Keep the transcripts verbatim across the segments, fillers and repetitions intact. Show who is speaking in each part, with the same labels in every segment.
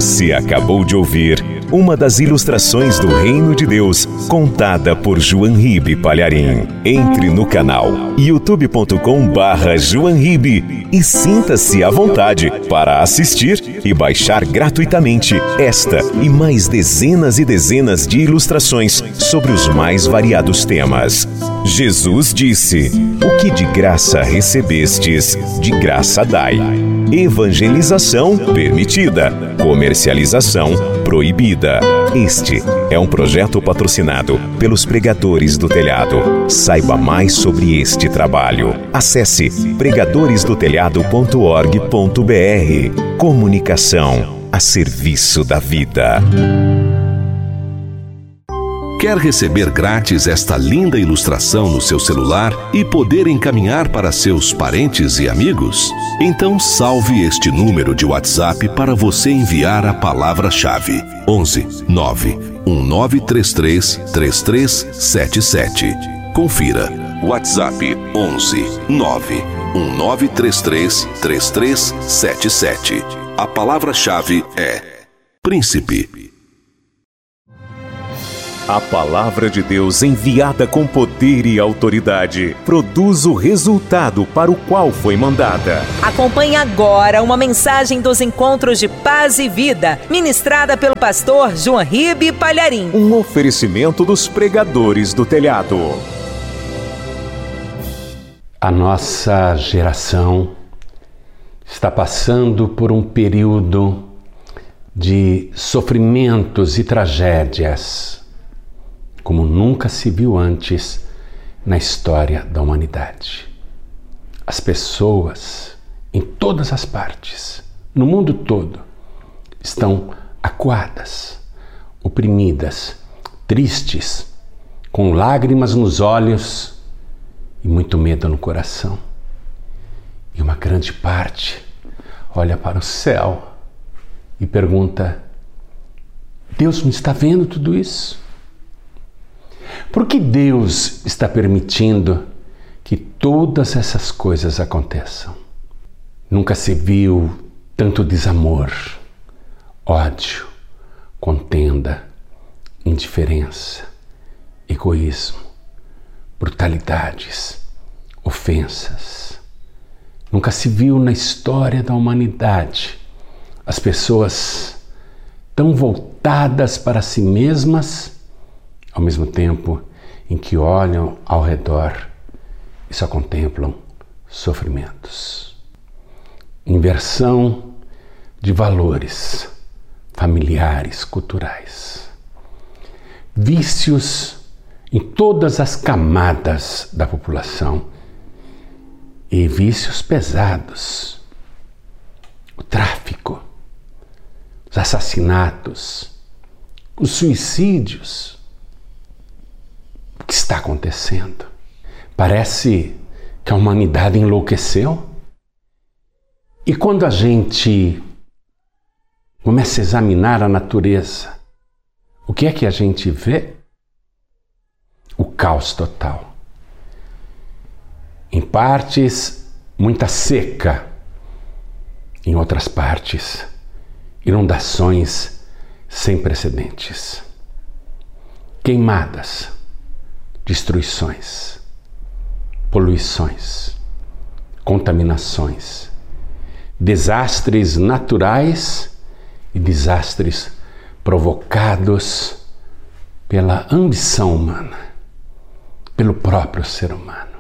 Speaker 1: Você acabou de ouvir uma das ilustrações do Reino de Deus, contada por João Ribe Palharim. Entre no canal youtube ponto com barra João Ribe e sinta-se à vontade para assistir e baixar gratuitamente esta e mais dezenas e dezenas de ilustrações sobre os mais variados temas. Jesus disse: "O que de graça recebestes, de graça dai." Evangelização permitida, comercialização proibida. Este é um projeto patrocinado pelos Pregadores do Telhado. Saiba mais sobre este trabalho. Acesse pregadores do telhado ponto org ponto br. Comunicação a serviço da vida.
Speaker 2: Quer receber grátis esta linda ilustração no seu celular e poder encaminhar para seus parentes e amigos? Então salve este número de WhatsApp para você enviar a palavra-chave: onze nove um nove três três três três sete sete. Confira. WhatsApp onze nove um nove três três três três sete sete. A palavra-chave é Príncipe.
Speaker 1: A palavra de Deus, enviada com poder e autoridade, produz o resultado para o qual foi mandada.
Speaker 3: Acompanhe agora uma mensagem dos Encontros de Paz e Vida, ministrada pelo pastor João Ribe Palharim.
Speaker 1: Um oferecimento dos Pregadores do Telhado.
Speaker 4: A nossa geração está passando por um período de sofrimentos e tragédias como nunca se viu antes na história da humanidade. As pessoas, em todas as partes, no mundo todo, estão acuadas, oprimidas, tristes, com lágrimas nos olhos e muito medo no coração. E uma grande parte olha para o céu e pergunta: Deus não está vendo tudo isso? Por que Deus está permitindo que todas essas coisas aconteçam? Nunca se viu tanto desamor, ódio, contenda, indiferença, egoísmo, brutalidades, ofensas. Nunca se viu na história da humanidade as pessoas tão voltadas para si mesmas, ao mesmo tempo em que olham ao redor e só contemplam sofrimentos. Inversão de valores familiares, culturais. Vícios em todas as camadas da população e vícios pesados. O tráfico, os assassinatos, os suicídios. O que está acontecendo? Parece que a humanidade enlouqueceu. E quando a gente começa a examinar a natureza, o que é que a gente vê? O caos total. Em partes, muita seca. Em outras partes, inundações sem precedentes. Queimadas, destruições, poluições, contaminações, desastres naturais e desastres provocados pela ambição humana, pelo próprio ser humano.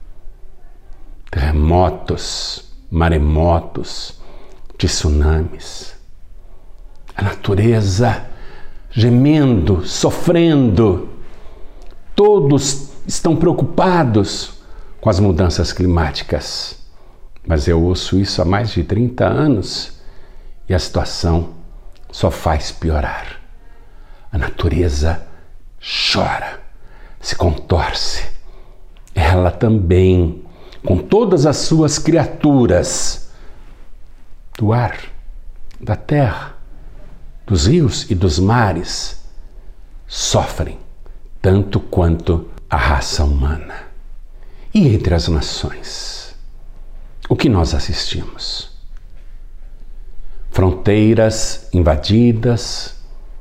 Speaker 4: Terremotos, maremotos, tsunamis. A natureza gemendo, sofrendo. Todos estão preocupados com as mudanças climáticas. Mas eu ouço isso há mais de trinta anos e a situação só faz piorar. A natureza chora, se contorce. Ela também, com todas as suas criaturas, do ar, da terra, dos rios e dos mares, sofrem tanto quanto a raça humana. E entre as nações, o que nós assistimos? fronteiras invadidas,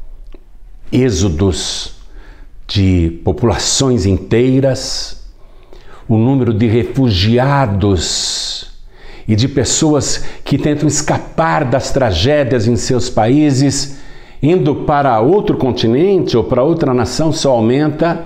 Speaker 4: êxodos de populações inteiras, o número de refugiados e de pessoas que tentam escapar das tragédias em seus países, indo para outro continente ou para outra nação, só aumenta,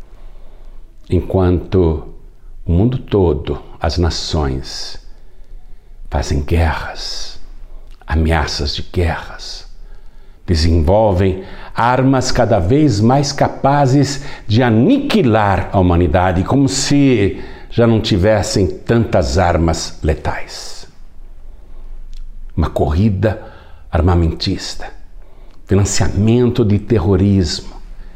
Speaker 4: enquanto o mundo todo, as nações, fazem guerras, ameaças de guerras, desenvolvem armas cada vez mais capazes de aniquilar a humanidade, como se já não tivessem tantas armas letais. Uma corrida armamentista, financiamento de terrorismo,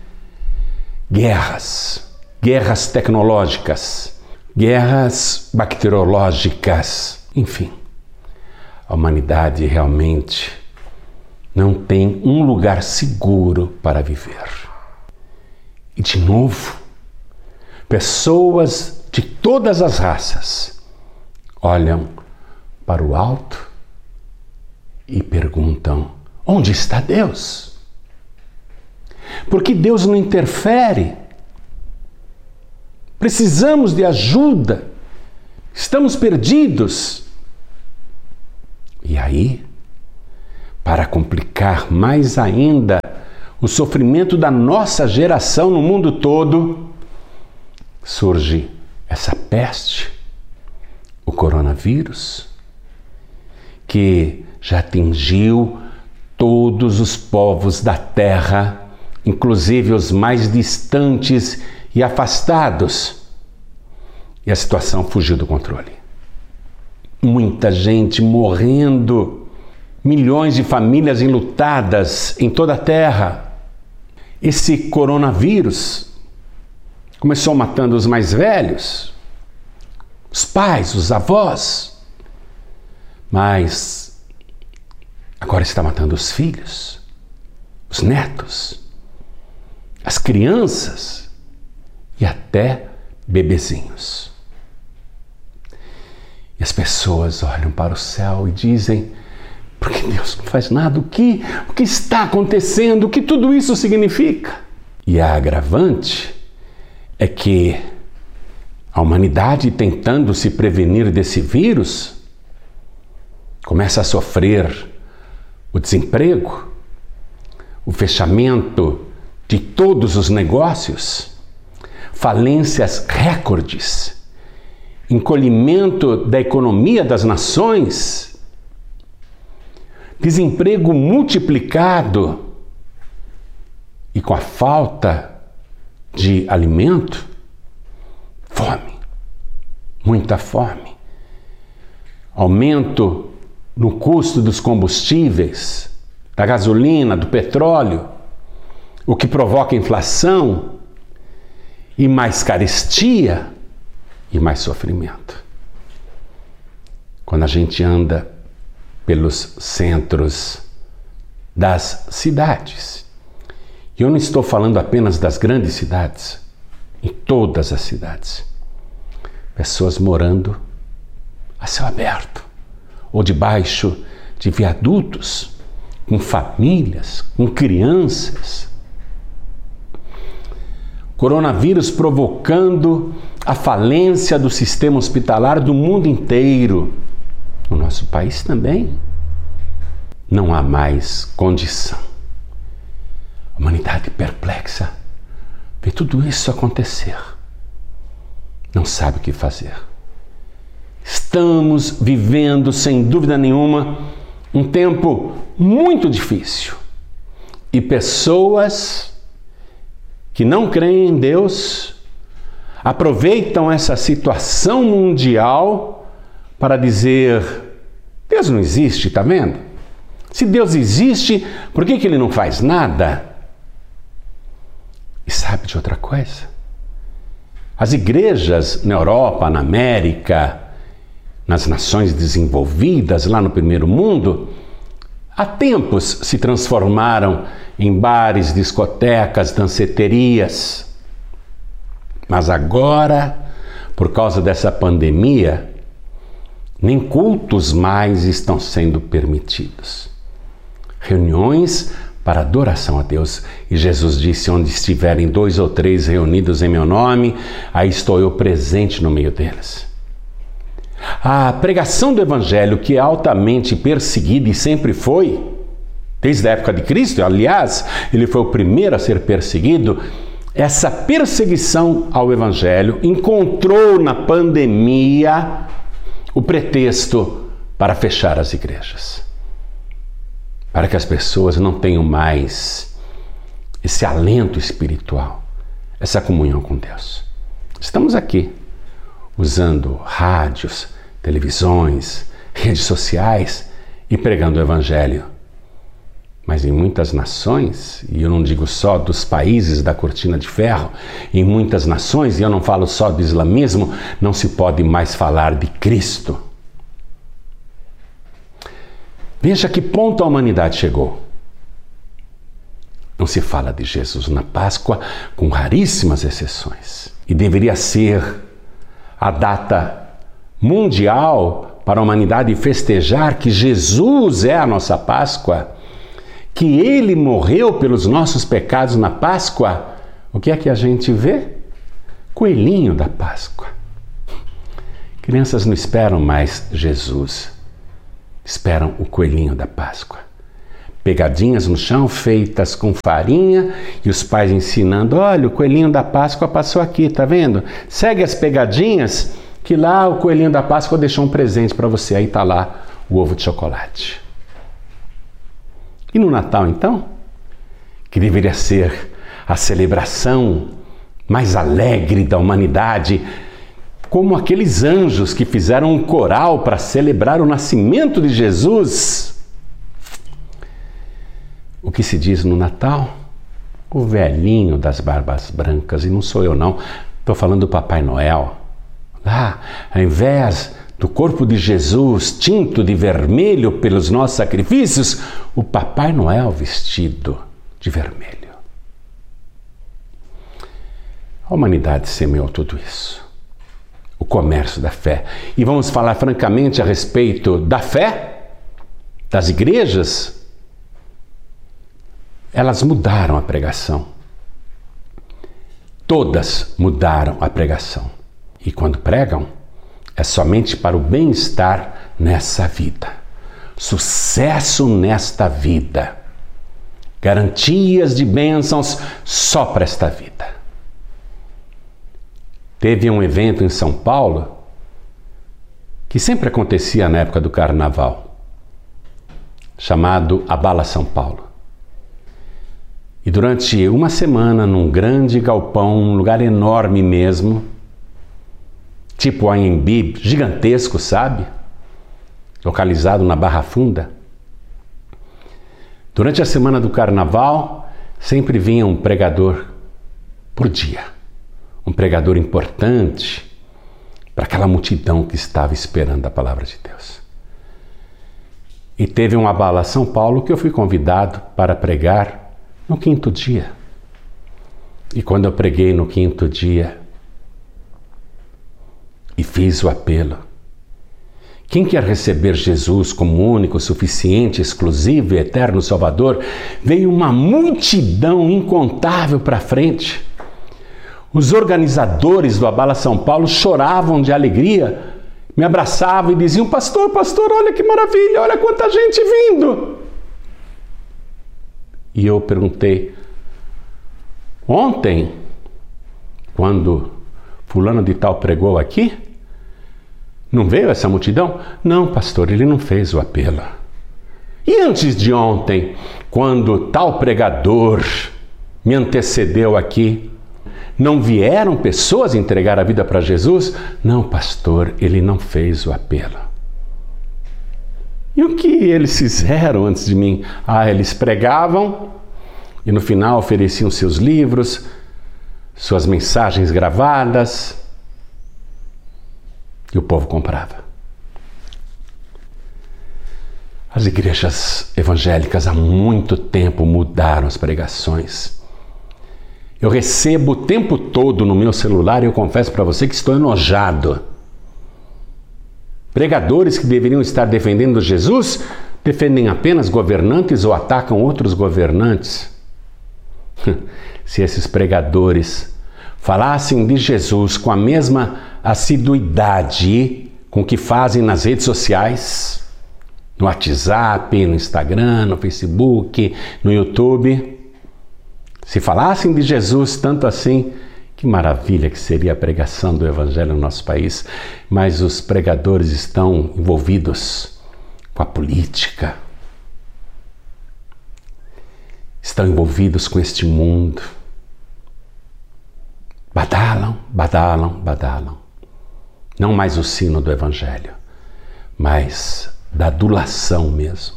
Speaker 4: guerras, guerras tecnológicas, guerras bacteriológicas, enfim. A humanidade realmente não tem um lugar seguro para viver. E de novo, pessoas de todas as raças olham para o alto e perguntam: onde está Deus? Por que Deus não interfere? Precisamos de ajuda. Estamos perdidos. E aí, para complicar mais ainda o sofrimento da nossa geração no mundo todo, surge essa peste, o coronavírus, que já atingiu todos os povos da Terra, inclusive os mais distantes e afastados. E a situação fugiu do controle. Muita gente morrendo, milhões de famílias enlutadas em toda a Terra. Esse coronavírus começou matando os mais velhos, os pais, os avós, mas agora está matando os filhos, os netos, as crianças e até bebezinhos. E as pessoas olham para o céu e dizem: por que Deus não faz nada? O que, o que está acontecendo? O que tudo isso significa? E a agravante é que a humanidade, tentando se prevenir desse vírus, começa a sofrer o desemprego, o fechamento de todos os negócios, falências recordes, encolhimento da economia das nações, desemprego multiplicado e com a falta de alimento, fome, muita fome, aumento no custo dos combustíveis, da gasolina, do petróleo, o que provoca inflação e mais carestia e mais sofrimento. Quando a gente anda pelos centros das cidades, e eu não estou falando apenas das grandes cidades, em todas as cidades, pessoas morando a céu aberto ou debaixo de viadutos, com famílias, com crianças. Coronavírus provocando a falência do sistema hospitalar do mundo inteiro. No nosso país também. Não há mais condição. A humanidade perplexa vê tudo isso acontecer. Não sabe o que fazer. Estamos vivendo, sem dúvida nenhuma, um tempo muito difícil. E pessoas que não creem em Deus aproveitam essa situação mundial para dizer: Deus não existe, tá vendo? Se Deus existe, por que que Ele não faz nada? E sabe de outra coisa? As igrejas na Europa, na América, nas nações desenvolvidas, lá no primeiro mundo, há tempos se transformaram em bares, discotecas, danceterias. Mas agora, por causa dessa pandemia, nem cultos mais estão sendo permitidos. reuniões para adoração a Deus. E Jesus disse, onde estiverem dois ou três reunidos em meu nome, aí estou eu presente no meio deles. A pregação do Evangelho, que é altamente perseguida e sempre foi, desde a época de Cristo, aliás, ele foi o primeiro a ser perseguido, essa perseguição ao Evangelho encontrou na pandemia o pretexto para fechar as igrejas, para que as pessoas não tenham mais esse alento espiritual, essa comunhão com Deus. Estamos aqui, usando rádios, televisões, redes sociais e pregando o Evangelho. Mas em muitas nações, e eu não digo só dos países da cortina de ferro, em muitas nações, e eu não falo só do islamismo, não se pode mais falar de Cristo. Veja que ponto a humanidade chegou. Não se fala de Jesus na Páscoa, com raríssimas exceções. E deveria ser a data mundial para a humanidade festejar que Jesus é a nossa Páscoa, que Ele morreu pelos nossos pecados na Páscoa. O que é que a gente vê? Coelhinho da Páscoa. Crianças não esperam mais Jesus, esperam o coelhinho da Páscoa. Pegadinhas no chão feitas com farinha e os pais ensinando, olha, o coelhinho da Páscoa passou aqui, tá vendo? Segue as pegadinhas que lá o coelhinho da Páscoa deixou um presente para você. Aí tá lá o ovo de chocolate. E no Natal, então, que deveria ser a celebração mais alegre da humanidade, como aqueles anjos que fizeram um coral para celebrar o nascimento de Jesus. O que se diz no Natal? O velhinho das barbas brancas, e não sou eu não, estou falando do Papai Noel. Lá, ao invés do corpo de Jesus tinto de vermelho pelos nossos sacrifícios, o Papai Noel vestido de vermelho. A humanidade semeou tudo isso. O comércio da fé. E vamos falar francamente a respeito da fé, das igrejas. Elas mudaram a pregação. Todas mudaram a pregação. E quando pregam, é somente para o bem-estar nessa vida. Sucesso nesta vida. Garantias de bênçãos só para esta vida. Teve um evento em São Paulo que sempre acontecia na época do Carnaval, chamado Abala São Paulo. E durante uma semana, num grande galpão, um lugar enorme mesmo, tipo A M B, gigantesco, sabe? Localizado na Barra Funda. Durante a semana do Carnaval, sempre vinha um pregador por dia. Um pregador importante para aquela multidão que estava esperando a palavra de Deus. E teve um Abala São Paulo que eu fui convidado para pregar no quinto dia. E quando eu preguei no quinto dia e fiz o apelo, quem quer receber Jesus como único, suficiente, exclusivo e eterno Salvador, veio uma multidão incontável para frente. Os organizadores do Abala São Paulo choravam de alegria, me abraçavam e diziam, pastor, pastor, olha que maravilha, olha quanta gente vindo. E eu perguntei, ontem, quando fulano de tal pregou aqui, não veio essa multidão? Não, pastor, ele não fez o apelo. E antes de ontem, quando tal pregador me antecedeu aqui, não vieram pessoas entregar a vida para Jesus? Não, pastor, ele não fez o apelo. E o que eles fizeram antes de mim? Ah, eles pregavam e no final ofereciam seus livros, suas mensagens gravadas, e o povo comprava. As igrejas evangélicas há muito tempo mudaram as pregações. Eu recebo o tempo todo no meu celular e eu confesso para você que estou enojado. Pregadores que deveriam estar defendendo Jesus defendem apenas governantes ou atacam outros governantes? Se esses pregadores falassem de Jesus com a mesma assiduidade com que fazem nas redes sociais, no WhatsApp, no Instagram, no Facebook, no YouTube, se falassem de Jesus tanto assim, que maravilha que seria a pregação do Evangelho no nosso país. Mas os pregadores estão envolvidos com a política, estão envolvidos com este mundo. Badalam, badalam, badalam. Não mais o sino do Evangelho, mas da adulação mesmo.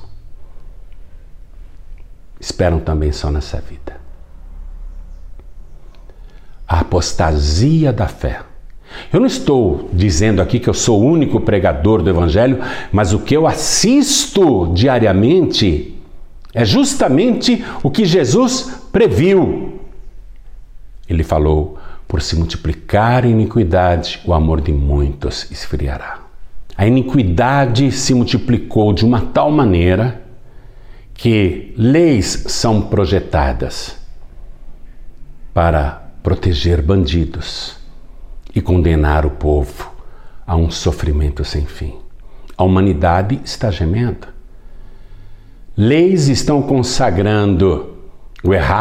Speaker 4: Esperam também só nessa vida. A apostasia da fé. Eu não estou dizendo aqui que eu sou o único pregador do Evangelho, mas o que eu assisto diariamente é justamente o que Jesus previu. Ele falou: por se multiplicar a iniquidade, o amor de muitos esfriará. A iniquidade se multiplicou de uma tal maneira que leis são projetadas para proteger bandidos e condenar o povo a um sofrimento sem fim. A humanidade está gemendo. Leis estão consagrando o errado